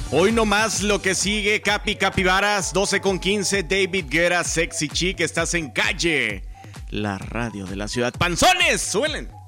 Hoy nomás lo que sigue, Capibaras, 12:15, David Guerra, Sexy Chick, estás en Calle, la radio de la ciudad. ¡Panzones! ¡Suelen!